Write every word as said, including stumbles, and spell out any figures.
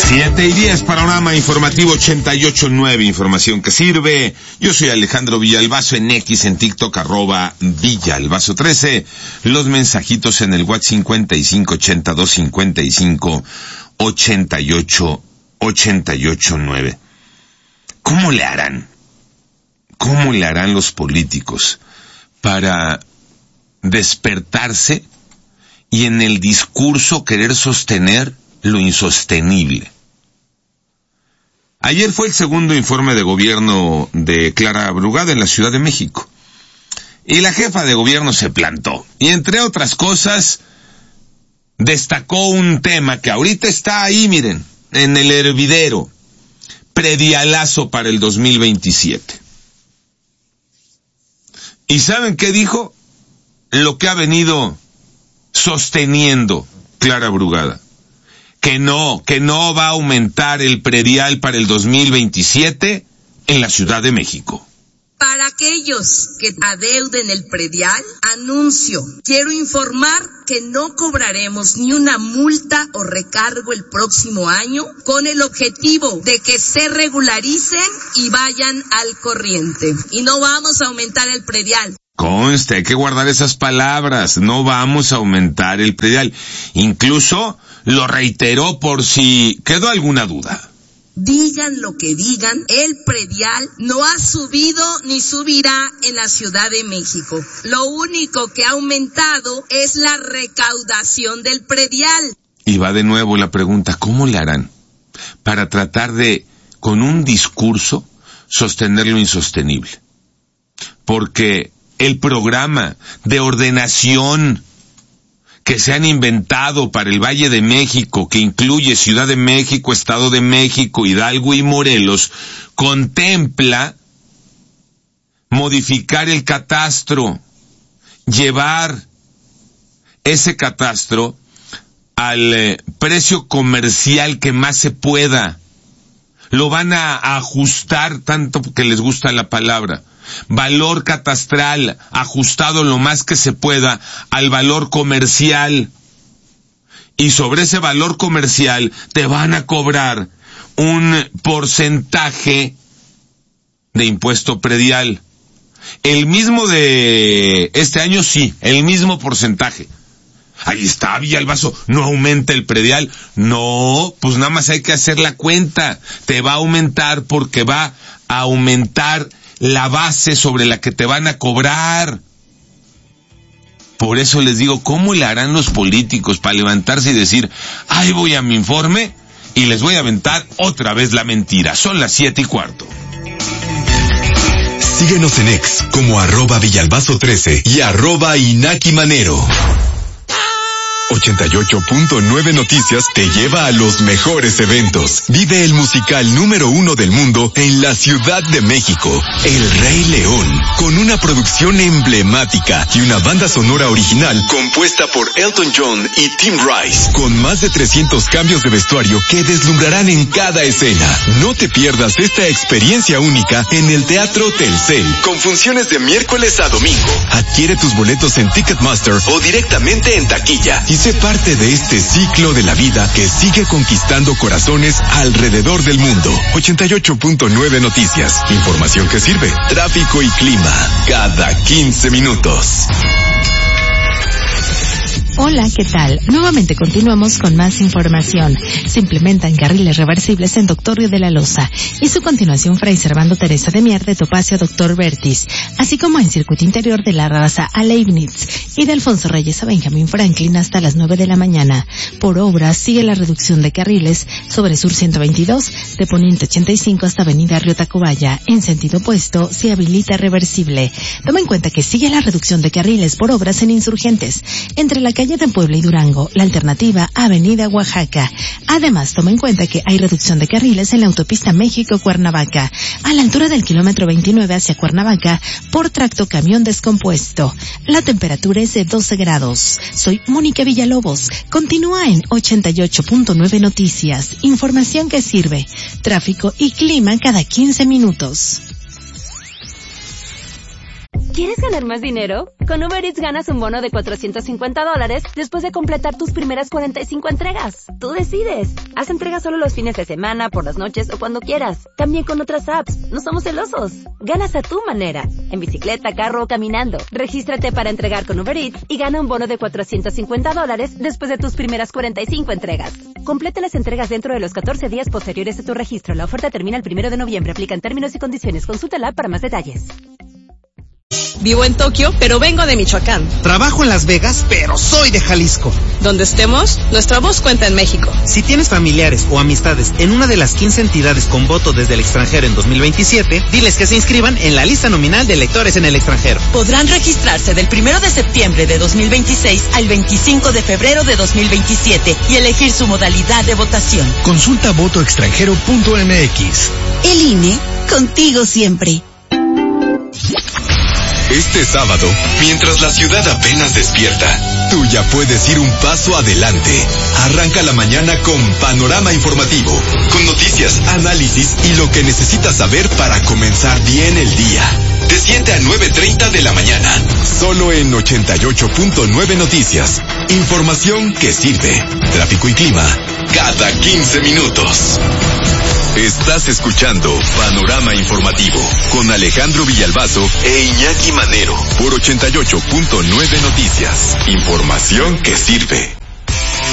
siete y diez, panorama informativo ochenta y ocho punto nueve, información que sirve. Yo soy Alejandro Villalbazo, en X, en TikTok, arroba Villalbazo trece. Los mensajitos en el WhatsApp cincuenta y cinco ochenta y dos cincuenta y cinco ochenta y ocho ochenta y ocho nueve. ¿Cómo le harán? ¿Cómo le harán los políticos para despertarse y en el discurso querer sostener lo insostenible? Ayer fue el segundo informe de gobierno de Clara Brugada en la Ciudad de México. Y la jefa de gobierno se plantó. Y entre otras cosas, destacó un tema que ahorita está ahí, miren, en el hervidero. Predialazo para el dos mil veintisiete. ¿Y saben qué dijo? Lo que ha venido sosteniendo Clara Brugada. Que no, que no va a aumentar el predial para el dos mil veintisiete en la Ciudad de México. Para aquellos que adeuden el predial, anuncio, quiero informar que no cobraremos ni una multa o recargo el próximo año con el objetivo de que se regularicen y vayan al corriente. Y no vamos a aumentar el predial. Conste, hay que guardar esas palabras, no vamos a aumentar el predial. Incluso lo reiteró por si quedó alguna duda. Digan lo que digan, el predial no ha subido ni subirá en la Ciudad de México. Lo único que ha aumentado es la recaudación del predial. Y va de nuevo la pregunta, ¿cómo le harán para tratar de, con un discurso, sostener lo insostenible? Porque el programa de ordenación que se han inventado para el Valle de México, que incluye Ciudad de México, Estado de México, Hidalgo y Morelos, contempla modificar el catastro, llevar ese catastro al eh, precio comercial que más se pueda. Lo van a ajustar, tanto que les gusta la palabra. Valor catastral ajustado lo más que se pueda al valor comercial. Y sobre ese valor comercial te van a cobrar un porcentaje de impuesto predial. El mismo de este año, sí, el mismo porcentaje. Ahí está, Villalbazo, ¿no aumenta el predial? No, pues nada más hay que hacer la cuenta. Te va a aumentar porque va a aumentar la base sobre la que te van a cobrar. Por eso les digo, ¿cómo le harán los políticos para levantarse y decir, ay, voy a mi informe y les voy a aventar otra vez la mentira? Son las siete y cuarto. Síguenos en X como arroba Villalbazo trece y arroba Inaki Manero. ochenta y ocho punto nueve Noticias te lleva a los mejores eventos. Vive el musical número uno del mundo en la Ciudad de México, El Rey León, con una producción emblemática y una banda sonora original compuesta por Elton John y Tim Rice, con más de trescientos cambios de vestuario que deslumbrarán en cada escena. No te pierdas esta experiencia única en el Teatro Telcel, con funciones de miércoles a domingo. Adquiere tus boletos en Ticketmaster o directamente en taquilla y sé parte de este ciclo de la vida que sigue conquistando corazones alrededor del mundo. ochenta y ocho punto nueve Noticias. Información que sirve. Tráfico y clima. Cada quince minutos. Hola, ¿qué tal? Nuevamente continuamos con más información. Se implementan carriles reversibles en Doctor Río de la Loza y su continuación Fray Servando Teresa de Mier de Topacio a Doctor Vertis, así como en circuito interior de la Raza a Leibniz y de Alfonso Reyes a Benjamín Franklin hasta las nueve de la mañana. Por obra sigue la reducción de carriles sobre Sur ciento veintidós, de Poniente ochenta y cinco hasta Avenida Río Tacubaya. En sentido opuesto se habilita reversible. Toma en cuenta que sigue la reducción de carriles por obras en Insurgentes, entre la calle de Puebla y Durango, la alternativa Avenida Oaxaca. Además, toma en cuenta que hay reducción de carriles en la autopista México-Cuernavaca, a la altura del kilómetro veintinueve hacia Cuernavaca, por tracto camión descompuesto. La temperatura es de doce grados. Soy Mónica Villalobos. Continúa en ochenta y ocho punto nueve Noticias. Información que sirve. Tráfico y clima cada quince minutos. ¿Quieres ganar más dinero? Con Uber Eats ganas un bono de cuatrocientos cincuenta dólares después de completar tus primeras cuarenta y cinco entregas. Tú decides. Haz entregas solo los fines de semana, por las noches o cuando quieras. También con otras apps. No somos celosos. Ganas a tu manera. En bicicleta, carro o caminando. Regístrate para entregar con Uber Eats y gana un bono de cuatrocientos cincuenta dólares después de tus primeras cuarenta y cinco entregas. Completa las entregas dentro de los catorce días posteriores a tu registro. La oferta termina el primero de noviembre. Aplican términos y condiciones. Consúltala para más detalles. Vivo en Tokio, pero vengo de Michoacán. Trabajo en Las Vegas, pero soy de Jalisco. Donde estemos, nuestra voz cuenta en México. Si tienes familiares o amistades en una de las quince entidades con voto desde el extranjero en dos mil veintisiete, diles que se inscriban en la lista nominal de electores en el extranjero. Podrán registrarse del primero de septiembre de dos mil veintiséis al veinticinco de febrero de dos mil veintisiete y elegir su modalidad de votación. Consulta voto extranjero punto m x. El I N E, contigo siempre. Este sábado, mientras la ciudad apenas despierta, tú ya puedes ir un paso adelante. Arranca la mañana con Panorama Informativo, con noticias, análisis y lo que necesitas saber para comenzar bien el día. De siete a nueve treinta de la mañana, solo en ochenta y ocho punto nueve Noticias. Información que sirve. Tráfico y clima, cada quince minutos. Estás escuchando Panorama Informativo con Alejandro Villalbazo e Iñaki Manero por ochenta y ocho punto nueve Noticias. Información que sirve.